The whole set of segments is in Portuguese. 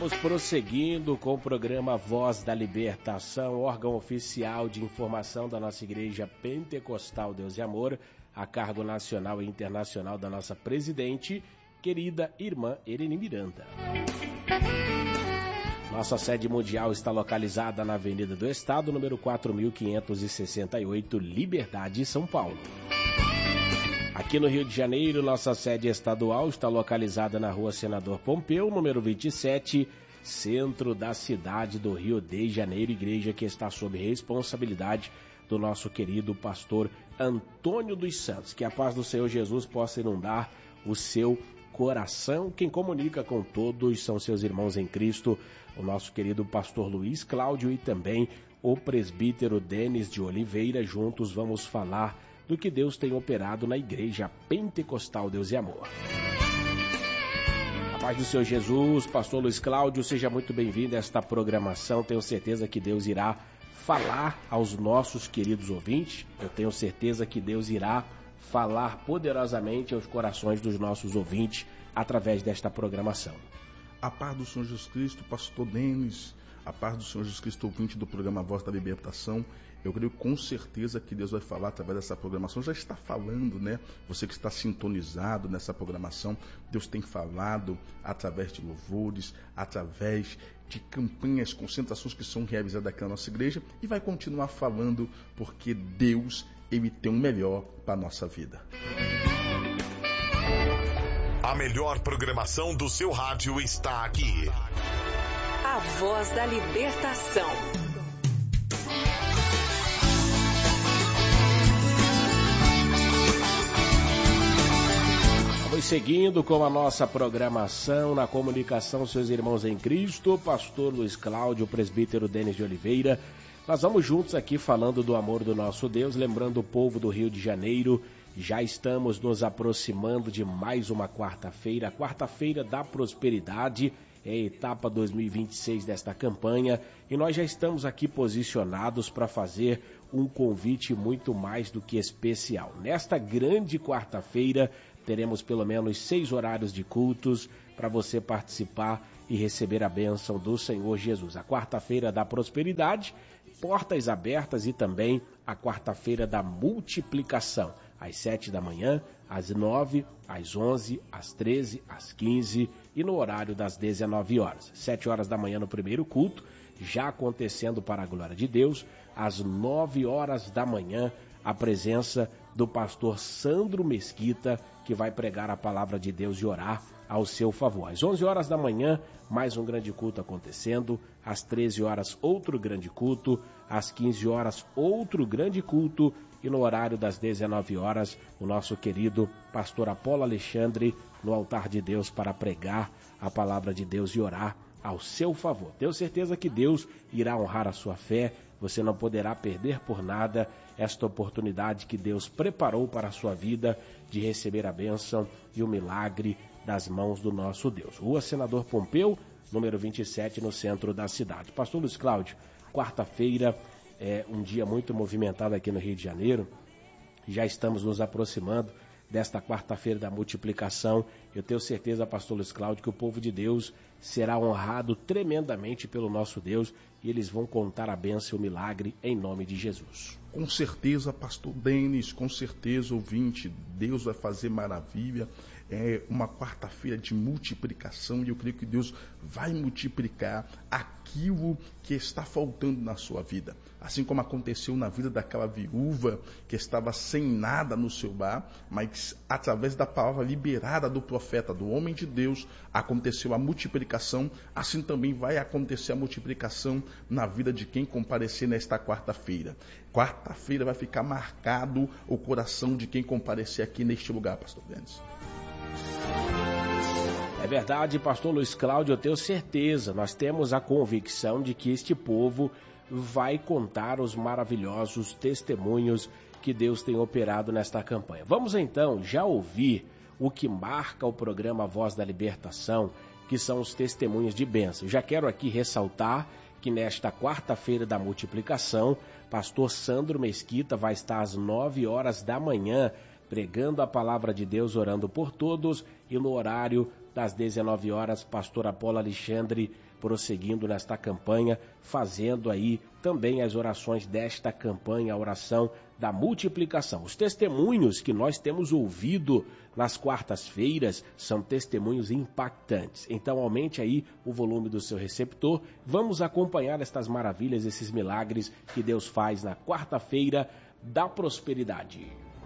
Estamos prosseguindo com o programa Voz da Libertação, órgão oficial de informação da nossa Igreja Pentecostal Deus e Amor, a cargo nacional e internacional da nossa presidente, querida irmã Ereni Miranda. Nossa sede mundial está localizada na Avenida do Estado, número 4568, Liberdade, São Paulo. Aqui no Rio de Janeiro, nossa sede estadual está localizada na Rua Senador Pompeu, número 27, centro da cidade do Rio de Janeiro, igreja que está sob responsabilidade do nosso querido pastor Antônio dos Santos. Que a paz do Senhor Jesus possa inundar o seu coração. Quem comunica com todos são seus irmãos em Cristo, o nosso querido pastor Luiz Cláudio e também o presbítero Denis de Oliveira. Juntos vamos falar do que Deus tem operado na Igreja Pentecostal Deus e Amor. A paz do Senhor Jesus, pastor Luiz Cláudio, seja muito bem-vindo a esta programação. Tenho certeza que Deus irá falar aos nossos queridos ouvintes. Eu tenho certeza que Deus irá falar poderosamente aos corações dos nossos ouvintes através desta programação. A paz do Senhor Jesus Cristo, pastor Denis, a paz do Senhor Jesus Cristo, ouvinte do programa Voz da Libertação. Eu creio com certeza que Deus vai falar através dessa programação. Já está falando, né? Você que está sintonizado nessa programação, Deus tem falado através de louvores, através de campanhas, concentrações que são realizadas aqui na nossa igreja, e vai continuar falando porque Deus, Ele tem o melhor para a nossa vida. A melhor programação do seu rádio está aqui. A Voz da Libertação. Vamos seguindo com a nossa programação na comunicação, seus irmãos em Cristo, pastor Luiz Cláudio, presbítero Denis de Oliveira. Nós vamos juntos aqui falando do amor do nosso Deus, lembrando o povo do Rio de Janeiro. Já estamos nos aproximando de mais uma quarta-feira, a quarta-feira da prosperidade, é a etapa 2026 desta campanha, e nós já estamos aqui posicionados para fazer um convite muito mais do que especial. Nesta grande quarta-feira, teremos pelo menos 6 horários de cultos para você participar e receber a bênção do Senhor Jesus. A quarta-feira da prosperidade, portas abertas, e também a quarta-feira da multiplicação, às 7 da manhã, às 9, às 11, às 13, às 15 e no horário das 19 horas. 7 horas da manhã no primeiro culto, já acontecendo para a glória de Deus. Às 9 horas da manhã, a presença do pastor Sandro Mesquita, que vai pregar a palavra de Deus e orar ao seu favor. Às 11 horas da manhã, mais um grande culto acontecendo. Às 13 horas, outro grande culto. Às 15 horas, outro grande culto. E no horário das 19 horas, o nosso querido pastor Apolo Alexandre no altar de Deus para pregar a palavra de Deus e orar ao seu favor. Tenho certeza que Deus irá honrar a sua fé. Você não poderá perder por nada esta oportunidade que Deus preparou para a sua vida de receber a bênção e o milagre das mãos do nosso Deus. Rua Senador Pompeu, número 27, no centro da cidade. Pastor Luiz Cláudio, quarta-feira é um dia muito movimentado aqui no Rio de Janeiro. Já estamos nos aproximando desta quarta-feira da multiplicação. Eu tenho certeza, pastor Luiz Cláudio, que o povo de Deus será honrado tremendamente pelo nosso Deus e eles vão contar a bênção e o milagre em nome de Jesus. Com certeza, pastor Denis, com certeza, ouvinte, Deus vai fazer maravilha. É uma quarta-feira de multiplicação e eu creio que Deus vai multiplicar aquilo que está faltando na sua vida. Assim como aconteceu na vida daquela viúva que estava sem nada no seu lar, mas através da palavra liberada do profeta, do homem de Deus, aconteceu a multiplicação. Assim também vai acontecer a multiplicação na vida de quem comparecer nesta quarta-feira. Quarta-feira vai ficar marcado o coração de quem comparecer aqui neste lugar, pastor Denis. É verdade, pastor Luiz Cláudio, eu tenho certeza, nós temos a convicção de que este povo vai contar os maravilhosos testemunhos que Deus tem operado nesta campanha. Vamos então já ouvir o que marca o programa Voz da Libertação, que são os testemunhos de bênção. Já quero aqui ressaltar que nesta quarta-feira da multiplicação, pastor Sandro Mesquita vai estar às 9 horas da manhã pregando a palavra de Deus, orando por todos, e no horário das 19 horas, pastor Apolo Alexandre prosseguindo nesta campanha, fazendo aí também as orações desta campanha, a oração da multiplicação. Os testemunhos que nós temos ouvido nas quartas-feiras são testemunhos impactantes. Então aumente aí o volume do seu receptor. Vamos acompanhar estas maravilhas, esses milagres que Deus faz na quarta-feira da prosperidade.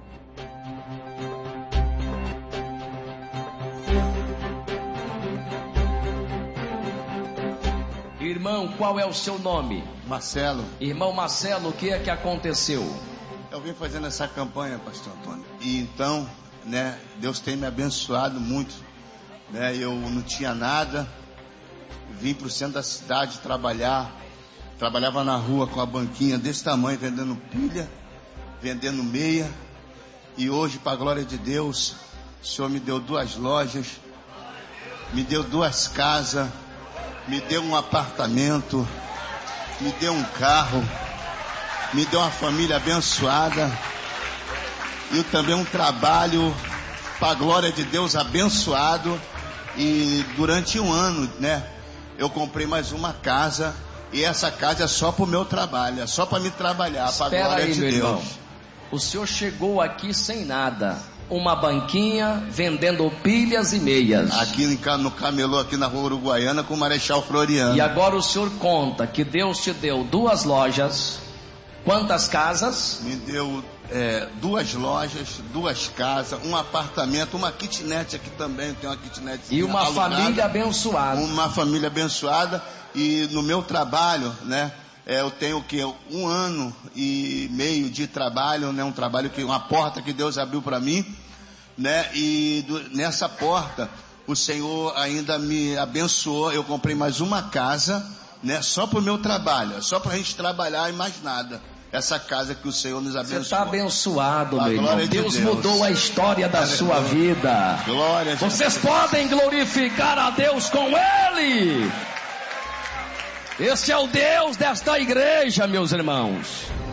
Irmão, qual é o seu nome? Marcelo. Irmão Marcelo, o que é que aconteceu? Eu vim fazendo essa campanha, pastor Antônio. E então, né, Deus tem me abençoado muito. Né, eu não tinha nada. Vim para o centro da cidade trabalhar. Trabalhava na rua com a banquinha desse tamanho, vendendo pilha, vendendo meia. E hoje, para a glória de Deus, o Senhor me deu 2 lojas, me deu 2 casas, me deu um apartamento, me deu um carro, me deu uma família abençoada e também um trabalho para a glória de Deus abençoado. E durante um ano, né, eu comprei mais uma casa e essa casa é só para o meu trabalho, é só para me trabalhar, para a glória de Deus. Irmão, o senhor chegou aqui sem nada. Uma banquinha vendendo pilhas e meias. Aqui no camelô, aqui na rua Uruguaiana, com o Marechal Floriano. E agora o senhor conta que Deus te deu 2 lojas. Quantas casas? Me deu 2 lojas, 2 casas, um apartamento, uma kitnet aqui também. Tem uma kitnet. E uma alugada, família abençoada. Uma família abençoada. E no meu trabalho, né? Eu tenho o quê? 1 ano e meio de trabalho, né? Um trabalho uma porta que Deus abriu para mim, né? E nessa porta o Senhor ainda me abençoou. Eu comprei mais uma casa, né? Só para o meu trabalho, só para a gente trabalhar e mais nada. Essa casa que o Senhor nos abençoou. Você está abençoado, meu irmão. Deus mudou a história da sua vida. Glória a Deus. Vocês podem glorificar a Deus com Ele. Esse é o Deus desta igreja, meus irmãos.